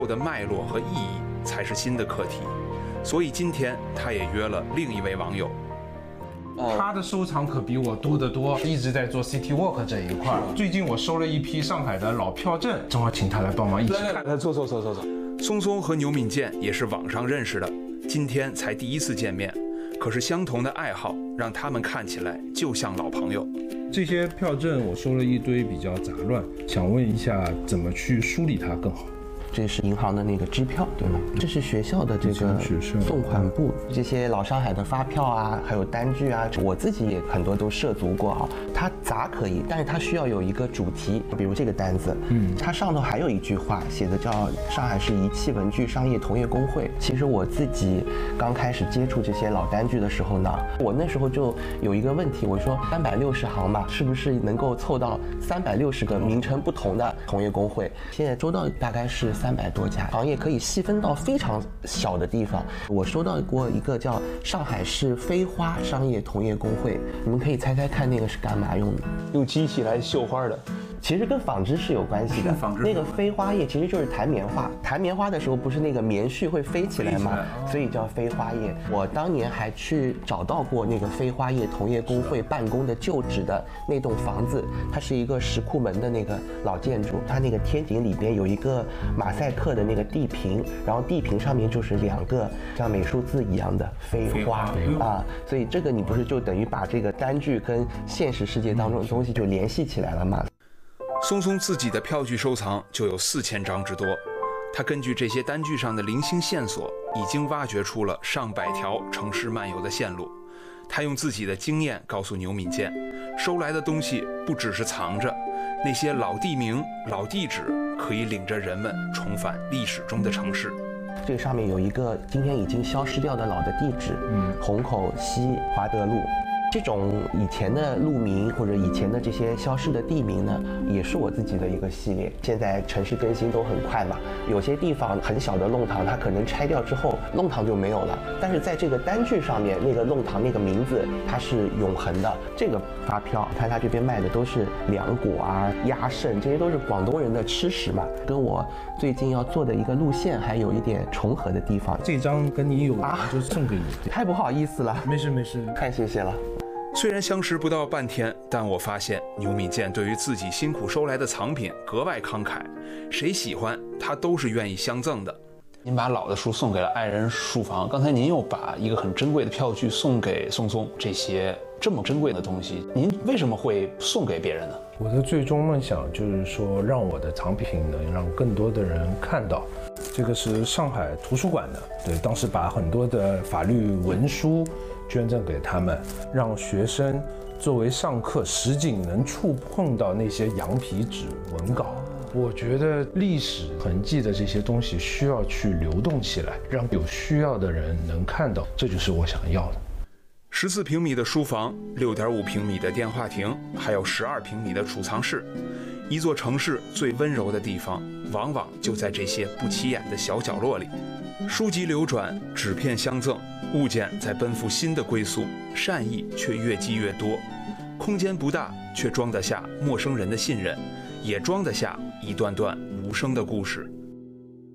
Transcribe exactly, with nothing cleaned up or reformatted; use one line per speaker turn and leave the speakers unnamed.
的脉络和意义才是新的课题。所以今天他也约了另一位网友。
他的收藏可比我多得多，一直在做 City Walk 这一块。最近我收了一批上海的老票证，正好请他来帮忙一起看。
来，坐坐坐坐坐。
松松和牛敏健也是网上认识的，今天才第一次见面，可是相同的爱好让他们看起来就像老朋友。
这些票证我收了一堆，比较杂乱，想问一下怎么去梳理它更好。
这是银行的那个支票，对吗？这是学校的这个送款部，这些老上海的发票啊，还有单据啊，我自己也很多都涉足过啊。它杂可以，但是它需要有一个主题，比如这个单子，嗯，它上头还有一句话写的叫上海市仪器文具商业同业工会。其实我自己刚开始接触这些老单据的时候呢，我那时候就有一个问题，我说三百六十行嘛，是不是能够凑到三百六十个名称不同的同业工会？现在周到大概是三百多家，行业可以细分到非常小的地方。我收到过一个叫上海市飞花商业同业工会，你们可以猜猜看那个是干嘛用的？
用机器来绣花的。
其实跟纺织是有关系的。那个飞花叶其实就是弹棉花，弹棉花的时候不是那个棉絮会飞起来吗？所以叫飞花叶。我当年还去找到过那个飞花叶同业工会办公的旧址的那栋房子，它是一个石库门的那个老建筑，它那个天井里边有一个马赛克的那个地屏，然后地屏上面就是两个像美术字一样的飞花啊，所以这个你不是就等于把这个单据跟现实世界当中的东西就联系起来了吗？
松松自己的票据收藏就有四千张之多，他根据这些单据上的零星线索，已经挖掘出了上百条城市漫游的线路。他用自己的经验告诉牛敏健，收来的东西不只是藏着，那些老地名、老地址可以领着人们重返历史中的城市。
这个上面有一个今天已经消失掉的老的地址，嗯，虹口西华德路。这种以前的路名或者以前的这些消失的地名呢，也是我自己的一个系列。现在城市更新都很快嘛，有些地方很小的弄堂，它可能拆掉之后弄堂就没有了，但是在这个单据上面，那个弄堂那个名字它是永恒的。这个发票，看它这边卖的都是凉果啊、鸭肾，这些都是广东人的吃食嘛，跟我最近要做的一个路线还有一点重合的地方。
这张跟你有啊，就送给你。
太不好意思了，
没事没事，
太谢谢了。
虽然相识不到半天，但我发现牛敏健对于自己辛苦收来的藏品格外慷慨，谁喜欢他都是愿意相赠的。
您把老的书送给了爱人书房，刚才您又把一个很珍贵的票据送给松松，这些这么珍贵的东西，您为什么会送给别人呢？
我的最终梦想就是说，让我的藏品能让更多的人看到。这个是上海图书馆的，对，当时把很多的法律文书捐赠给他们，让学生作为上课实景能触碰到那些羊皮纸文稿。我觉得历史痕迹的这些东西需要去流动起来，让有需要的人能看到，这就是我想要的。
十四平米的书房，六点五平米的电话亭，还有十二平米的储藏室。一座城市最温柔的地方，往往就在这些不起眼的小角落里。书籍流转，纸片相赠，物件在奔赴新的归宿，善意却越积越多。空间不大，却装得下陌生人的信任，也装得下一段段无声的故事。